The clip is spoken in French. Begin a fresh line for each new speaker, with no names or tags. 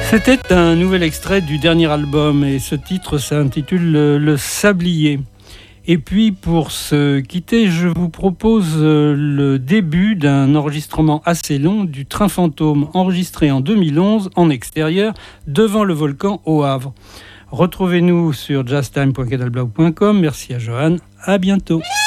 C'était un nouvel extrait du dernier album et ce titre s'intitule Le Sablier. Et puis pour se quitter, je vous propose le début d'un enregistrement assez long du Train Fantôme enregistré en 2011 en extérieur devant le volcan au Havre. Retrouvez-nous sur jazztime.cadalblog.com. Merci à Johan. À bientôt.